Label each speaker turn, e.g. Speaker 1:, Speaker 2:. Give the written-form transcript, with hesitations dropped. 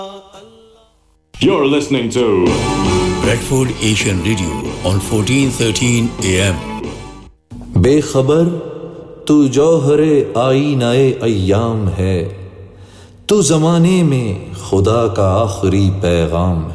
Speaker 1: You're listening to
Speaker 2: Bradford Asian Radio on 1413 AM.
Speaker 3: बेखबर तू जौहरे आईनाए अय्याम है, तू ज़माने में खुदा का आखिरी पैगाम है।